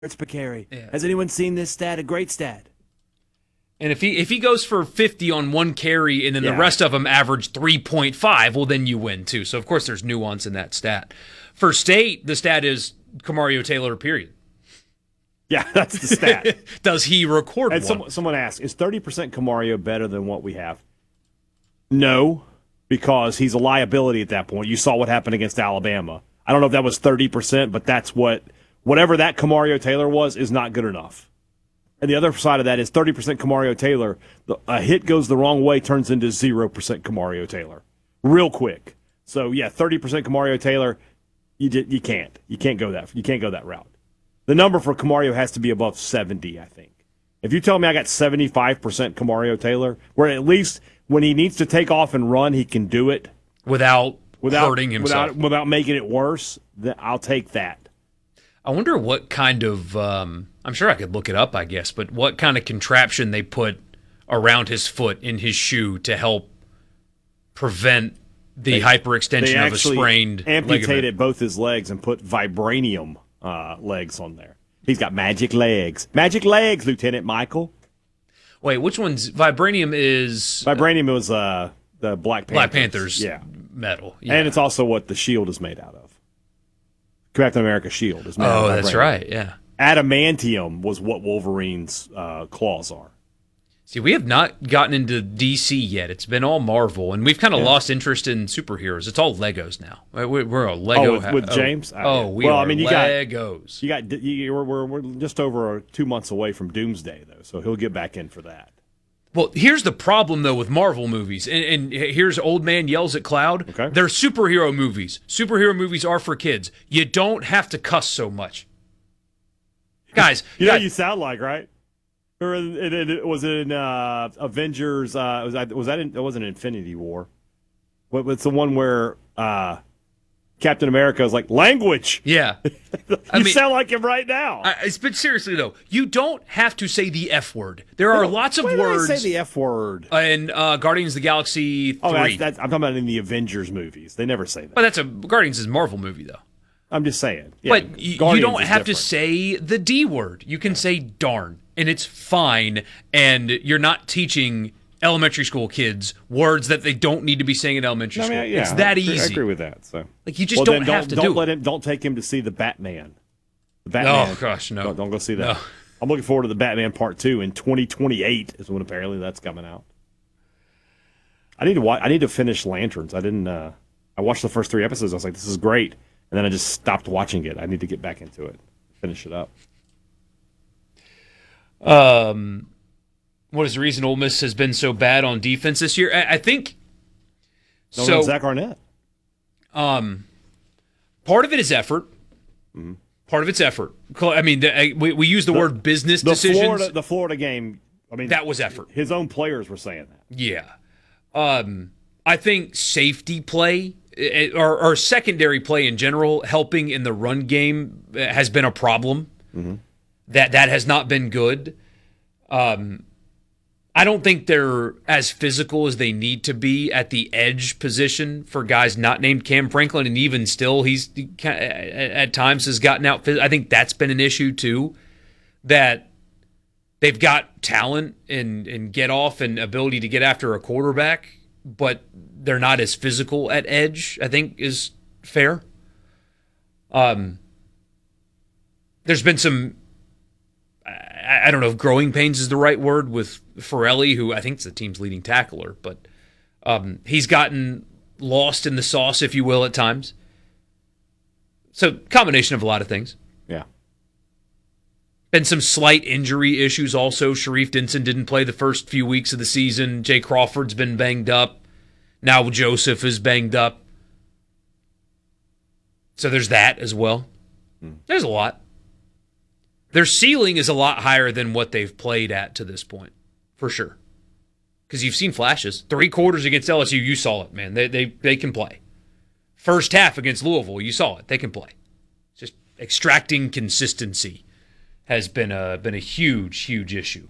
yards per carry. Yeah. Has anyone seen this stat? A great stat. And if he goes for 50 on one carry and then the rest of them average 3.5, well, then you win too. So, of course, there's nuance in that stat. For State, the stat is Kamario Taylor, period. Yeah, that's the stat. Does he record and one? Someone asked, is 30% Kamario better than what we have? No, because he's a liability at that point. You saw what happened against Alabama. I don't know if that was 30%, but that's whatever that Kamario Taylor was is not good enough. And the other side of that is 30% Kamario Taylor. A hit goes the wrong way, turns into 0% Kamario Taylor real quick. So, yeah, 30% Kamario Taylor, you can't go that route. The number for Kamario has to be above 70, I think. If you tell me I got 75% Kamario Taylor, where at least when he needs to take off and run, he can do it without hurting himself, without making it worse, then I'll take that. I wonder what kind of, I'm sure I could look it up, I guess, but what kind of contraption they put around his foot in his shoe to help prevent the hyperextension of a sprained amputated ligament. Both his legs and put vibranium legs on there. He's got magic legs. Magic legs, Lieutenant Michael. Wait, which one's vibranium is? Vibranium was the Black Panthers. Black Panthers metal. Yeah. And it's also what the shield is made out of. Captain America's shield is made out of vibranium. That's right, yeah. Adamantium was what Wolverine's claws are. See, we have not gotten into DC yet. It's been all Marvel, and we've kind of lost interest in superheroes. It's all Legos now. We're a Lego with James. We are Legos. We're just over 2 months away from Doomsday, though, so he'll get back in for that. Well, here's the problem, though, with Marvel movies, and here's Old Man Yells at Cloud. Okay. They're superhero movies. Superhero movies are for kids. You don't have to cuss so much. Guys. You sound like, right? Or it was in Avengers. It wasn't Infinity War. What's the one where Captain America is like, language? Yeah. You sound like him right now. But seriously, though, you don't have to say the F word. There are lots of words. Say the F word? In Guardians of the Galaxy 3. I'm talking about in the Avengers movies. They never say that. But Guardians is a Marvel movie, though. I'm just saying. Yeah, but you don't have to say the D word. You can say darn, and it's fine, and you're not teaching elementary school kids words that they don't need to be saying in elementary school. It's that easy. I agree with that. So, you just don't have to do it. Don't take him to see the Batman. Oh, gosh, no. Don't go see that. No. I'm looking forward to the Batman Part 2 in 2028 is when apparently that's coming out. I need to finish Lanterns. I watched the first 3 episodes. I was like, this is great. And then I just stopped watching it. I need to get back into it, finish it up. What is the reason Ole Miss has been so bad on defense this year? I think. Zach Arnett. Part of it is effort. Mm-hmm. Part of it's effort. I mean, we use the word business decisions. The Florida game. I mean, that was effort. His own players were saying that. Yeah. I think safety play. Or secondary play in general, helping in the run game has been a problem. Mm-hmm. That has not been good. I don't think they're as physical as they need to be at the edge position for guys not named Cam Franklin, and even still, he at times has gotten out. I think that's been an issue too. That they've got talent and get off and ability to get after a quarterback, but they're not as physical at edge, I think is fair. There's been some, I don't know if growing pains is the right word with Farrelly, who I think is the team's leading tackler, but he's gotten lost in the sauce, if you will, at times. So combination of a lot of things. Yeah. Been some slight injury issues also. Sharif Denson didn't play the first few weeks of the season. Jay Crawford's been banged up. Now Joseph is banged up. So there's that as well. There's a lot. Their ceiling is a lot higher than what they've played at to this point, for sure. Because you've seen flashes. 3 quarters against LSU, you saw it, man. They can play. First half against Louisville, you saw it. They can play. Just extracting consistency has been a huge, huge issue.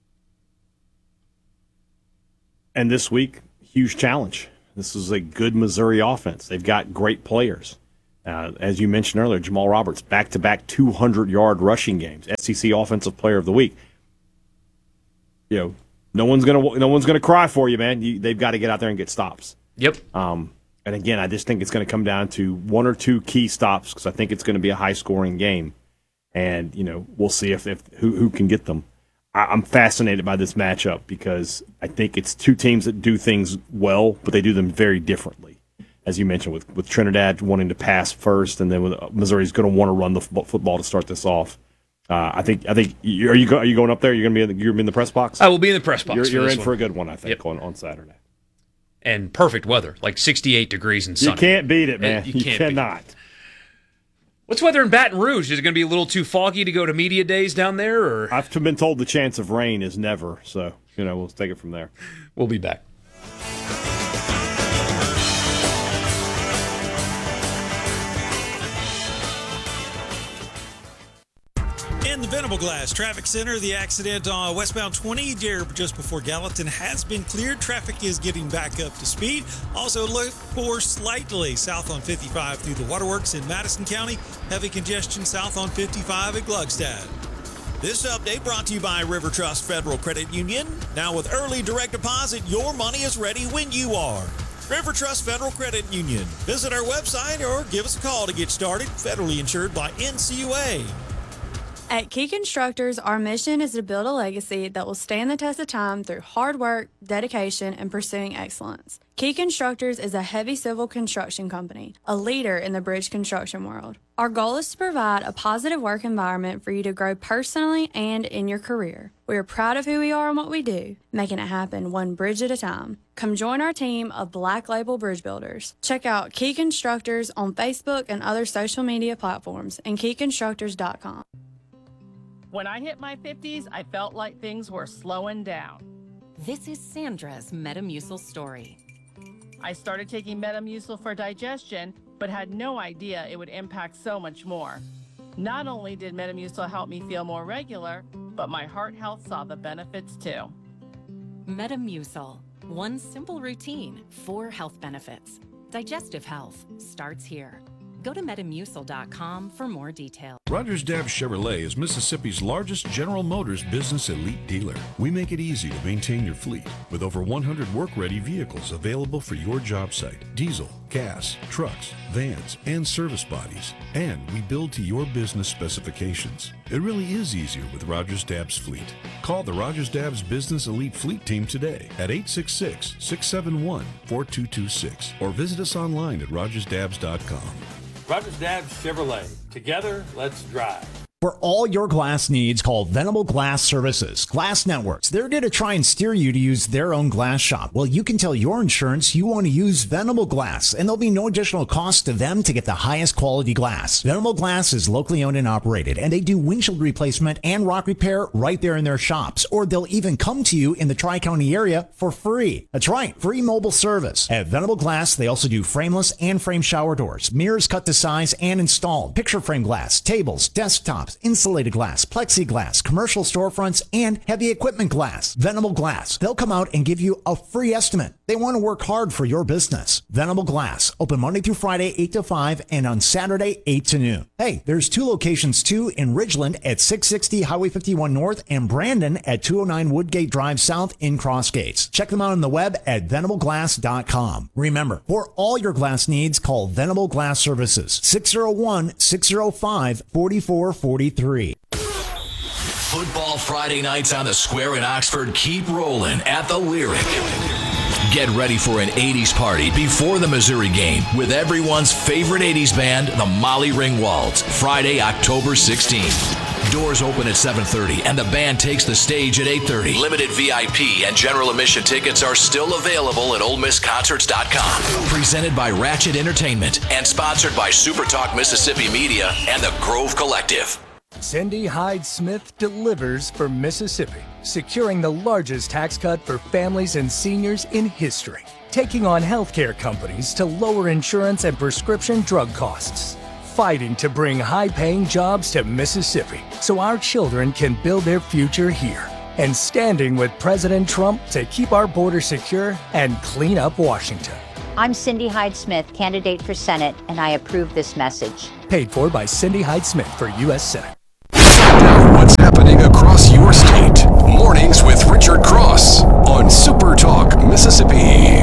And this week, huge challenge. This is a good Missouri offense. They've got great players. As you mentioned earlier, Jamal Roberts, back-to-back 200-yard rushing games, SEC Offensive Player of the Week. No one's gonna cry for you, man. They've got to get out there and get stops. Yep. And again, I just think it's going to come down to one or two key stops because I think it's going to be a high-scoring game, and we'll see if who can get them. I'm fascinated by this matchup because I think it's two teams that do things well, but they do them very differently. As you mentioned, with Trinidad wanting to pass first, and then with Missouri's going to want to run the football to start this off. I think. Are you going up there? You're going to be in the press box. I will be in the press box. You're in for a good one, I think, on Saturday. And perfect weather, like 68 degrees and sunny. You can't beat it, man. You cannot. What's weather in Baton Rouge? Is it going to be a little too foggy to go to media days down there? Or I've been told the chance of rain is never. So we'll take it from there. We'll be back. In the Venable Glass Traffic Center, the accident on westbound 20 just before Gallatin has been cleared. Traffic is getting back up to speed. Also look for slight delay south on 55 through the waterworks in Madison County. Heavy congestion south on 55 at Gluckstadt. This update brought to you by River Trust Federal Credit Union. Now with early direct deposit, your money is ready when you are. River Trust Federal Credit Union. Visit our website or give us a call to get started. Federally insured by NCUA. At Key Constructors, our mission is to build a legacy that will stand the test of time through hard work, dedication, and pursuing excellence. Key Constructors is a heavy civil construction company, a leader in the bridge construction world. Our goal is to provide a positive work environment for you to grow personally and in your career. We are proud of who we are and what we do, making it happen one bridge at a time. Come join our team of Black Label Bridge Builders. Check out Key Constructors on Facebook and other social media platforms and keyconstructors.com. When I hit my 50s, I felt like things were slowing down. This is Sandra's Metamucil story. I started taking Metamucil for digestion, but had no idea it would impact so much more. Not only did Metamucil help me feel more regular, but my heart health saw the benefits too. Metamucil. One simple routine, 4 health benefits. Digestive health starts here. Go to Metamucil.com for more details. Rogers Dabbs Chevrolet is Mississippi's largest General Motors business elite dealer. We make it easy to maintain your fleet with over 100 work-ready vehicles available for your job site. Diesel, gas, trucks, vans, and service bodies. And we build to your business specifications. It really is easier with Rogers Dabbs Fleet. Call the Rogers Dabbs Business Elite Fleet Team today at 866-671-4226 or visit us online at rogersdabbs.com. Rogers Dabbs Chevrolet. Together, let's drive. For all your glass needs, call Venable Glass Services. Glass Networks, they're going to try and steer you to use their own glass shop. Well, you can tell your insurance you want to use Venable Glass, and there'll be no additional cost to them to get the highest quality glass. Venable Glass is locally owned and operated, and they do windshield replacement and rock repair right there in their shops, or they'll even come to you in the Tri-County area for free. That's right, free mobile service. At Venable Glass, they also do frameless and frame shower doors, mirrors cut to size and installed, picture frame glass, tables, desktops, insulated glass, plexiglass, commercial storefronts, and heavy equipment glass. Venable Glass. They'll come out and give you a free estimate. They want to work hard for your business. Venable Glass. Open Monday through Friday, 8 to 5, and on Saturday, 8 to noon. Hey, there's 2 locations too in Ridgeland at 660 Highway 51 North and Brandon at 209 Woodgate Drive South in Cross Gates. Check them out on the web at venableglass.com. Remember, for all your glass needs, call Venable Glass Services. 601-605-4443. Football Friday nights on the Square in Oxford keep rolling at the Lyric. Get ready for an 80s party before the Missouri game with everyone's favorite 80s band, the Molly Ringwalds, Friday, October 16th. Doors open at 7:30 and the band takes the stage at 8:30. Limited VIP and general admission tickets are still available at OleMissConcerts.com. Presented by Ratchet Entertainment and sponsored by Super Talk Mississippi Media and the Grove Collective. Cindy Hyde Smith delivers for Mississippi, securing the largest tax cut for families and seniors in history, taking on healthcare companies to lower insurance and prescription drug costs, fighting to bring high-paying jobs to Mississippi so our children can build their future here, and standing with President Trump to keep our border secure and clean up Washington. I'm Cindy Hyde-Smith, candidate for Senate, and I approve this message. Paid for by Cindy Hyde-Smith for U.S. Senate. Now, what's happening across your state? Mornings with Richard Cross on Super Talk, Mississippi.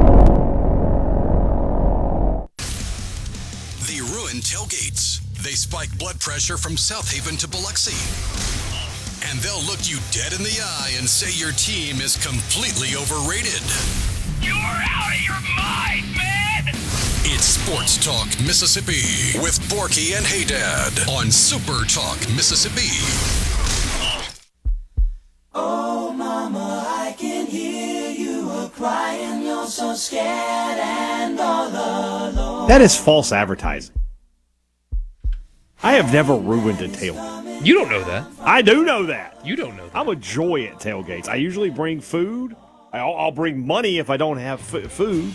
The ruined tailgates. They spike blood pressure from South Haven to Biloxi. And they'll look you dead in the eye and say your team is completely overrated. You're out of your mind, man! It's Sports Talk Mississippi with Borky and Haydad on Super Talk Mississippi. Oh, mama, I can hear you a-crying. You're so scared and all alone. That is false advertising. I have never ruined a tailgate. You don't know that. I do know that. You don't know that. I'm a joy at tailgates. I usually bring food. I'll bring money if I don't have food.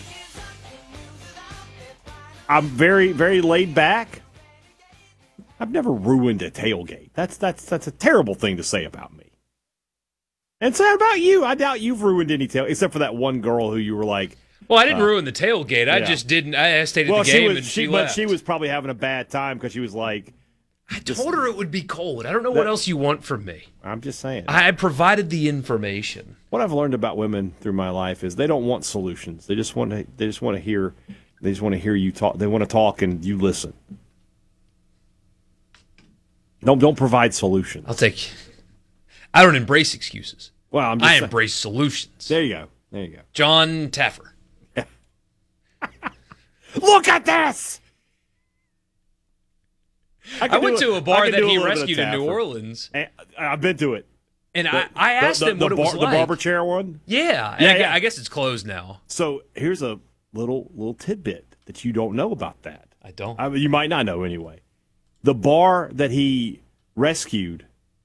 I'm very, very laid back. I've never ruined a tailgate. That's a terrible thing to say about me. And say about you. I doubt you've ruined any tailgate, except for that one girl who you were like. Well, I didn't ruin the tailgate. I just didn't. I stayed at the game and she left. But she was probably having a bad time because she was like. I told her it would be cold. I don't know what else you want from me. I'm just saying. I provided the information. What I've learned about women through my life is they don't want solutions. They just want to hear. They just want to hear you talk. They want to talk and you listen. Don't provide solutions. I don't embrace excuses. Well, I embrace solutions. There you go. John Taffer. Look at this. I went to a bar that he rescued in New Orleans. I've been to it. And I asked him what it was like. The barber chair one? Yeah. I guess it's closed now. So here's a little tidbit that you don't know about that. I don't. You might not know anyway. The bar that he rescued,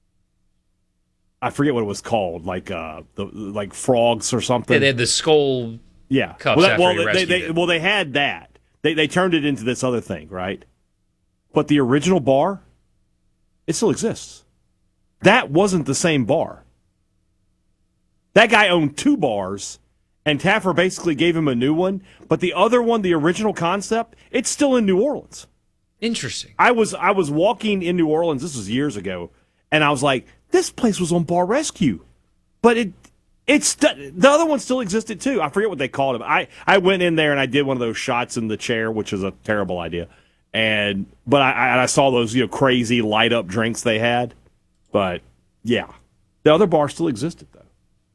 I forget what it was called, like frogs or something. Yeah, they had the skull cups they had that. They turned it into this other thing, right? But the original bar, it still exists. That wasn't the same bar. That guy owned 2 bars, and Taffer basically gave him a new one. But the other one, the original concept, it's still in New Orleans. Interesting. I was walking in New Orleans, this was years ago, and I was like, this place was on Bar Rescue. But the other one still existed too. I forget what they called it. I went in there and I did one of those shots in the chair, which is a terrible idea. But I saw those crazy light up drinks they had. But yeah, the other bar still existed though.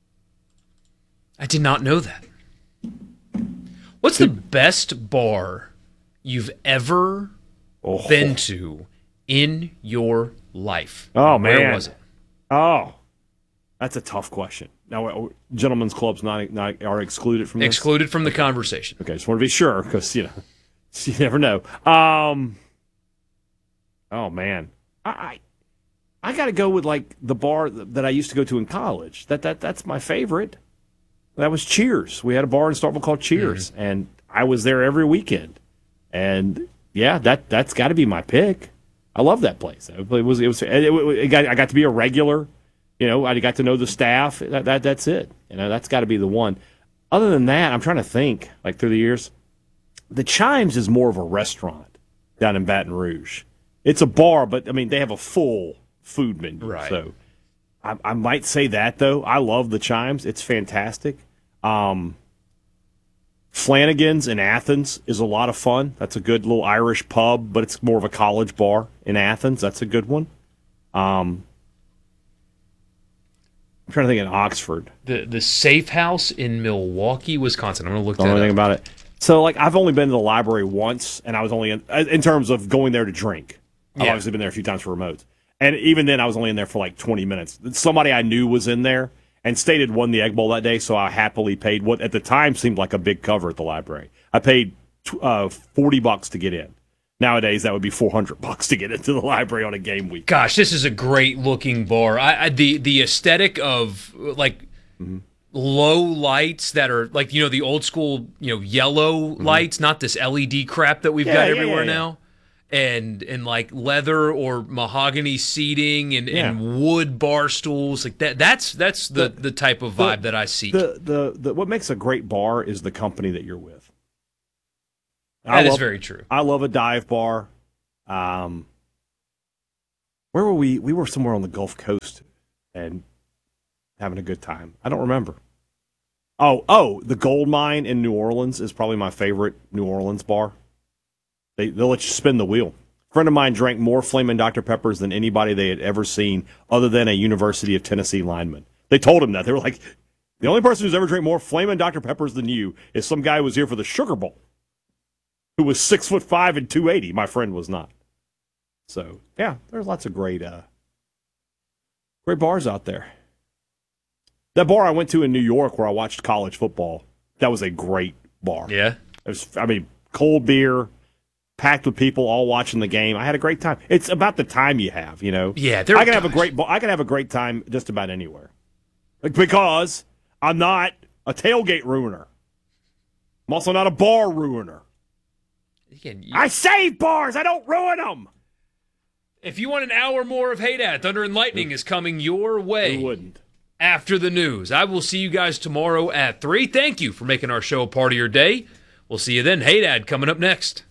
I did not know that. What's the best bar you've ever been to in your life? Oh man, where was it? Oh, that's a tough question. Now, gentlemen's clubs are excluded from this? Excluded from the conversation. Okay, just want to be sure because you never know. Oh man, I got to go with like the bar that I used to go to in college. That's my favorite. That was Cheers. We had a bar in Starkville called Cheers, and I was there every weekend. And yeah, that's got to be my pick. I love that place. I got to be a regular. I got to know the staff. That's it. That's got to be the one. Other than that, I'm trying to think. Like through the years, the Chimes is more of a restaurant down in Baton Rouge. It's a bar, but I mean they have a full food menu. Right. So I might say that though. I love the Chimes. It's fantastic. Flanagan's in Athens is a lot of fun. That's a good little Irish pub, but it's more of a college bar in Athens. That's a good one. I'm trying to think in Oxford. The Safe House in Milwaukee, Wisconsin. I'm going to look that up. Don't know anything about it. So, I've only been to the library once, and I was only in terms of going there to drink. I've obviously been there a few times for remotes. And even then, I was only in there for 20 minutes. Somebody I knew was in there, and State had won the Egg Bowl that day, so I happily paid what at the time seemed like a big cover at the library. I paid $40 to get in. Nowadays, that would be $400 to get into the library on a game week. Gosh, this is a great looking bar. The aesthetic of low lights that are the old school yellow lights, not this LED crap that we've got everywhere now, and leather or mahogany seating and wood bar stools like that. That's the type of vibe that I seek. The what makes a great bar is the company that you're with. That is very true. I love a dive bar. Where were we? We were somewhere on the Gulf Coast and having a good time. I don't remember. Oh, the Gold Mine in New Orleans is probably my favorite New Orleans bar. They'll let you spin the wheel. A friend of mine drank more Flamin' Dr. Peppers than anybody they had ever seen other than a University of Tennessee lineman. They told him that. They were like, the only person who's ever drank more Flamin' Dr. Peppers than you is some guy who was here for the Sugar Bowl, who was 6'5" and 280. My friend was not. So, yeah, there's lots of great bars out there. That bar I went to in New York where I watched college football, that was a great bar. Yeah. Cold beer, packed with people all watching the game. I had a great time. It's about the time you have, you know. Yeah, I can have a great time just about anywhere. Because I'm not a tailgate ruiner. I'm also not a bar ruiner. I save bars. I don't ruin them. If you want an hour more of Hey Dad, Thunder and Lightning is coming your way. Who wouldn't? After the news. I will see you guys tomorrow at 3. Thank you for making our show a part of your day. We'll see you then. Hey Dad coming up next.